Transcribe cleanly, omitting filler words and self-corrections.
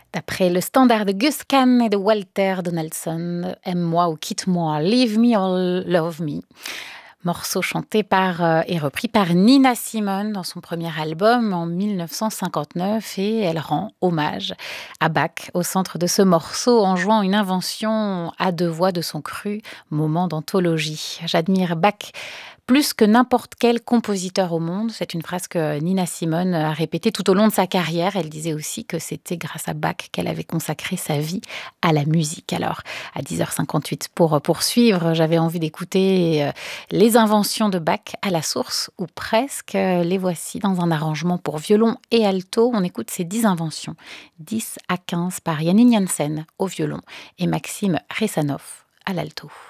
D'après le standard de Gus Kahn et de Walter Donaldson, Aime-moi ou quitte-moi, Leave me or love me. Morceau chanté et repris par Nina Simone dans son premier album en 1959 et elle rend hommage à Bach au centre de ce morceau en jouant une invention à deux voix de son cru moment d'anthologie. J'admire Bach plus que n'importe quel compositeur au monde. C'est une phrase que Nina Simone a répétée tout au long de sa carrière. Elle disait aussi que c'était grâce à Bach qu'elle avait consacré sa vie à la musique. Alors, à 10h58 pour poursuivre, j'avais envie d'écouter les inventions de Bach à la source, ou presque. Les voici dans un arrangement pour violon et alto. On écoute ces 10 inventions, 10 à 15 par Janine Jansen au violon et Maxime Ressanov à l'alto.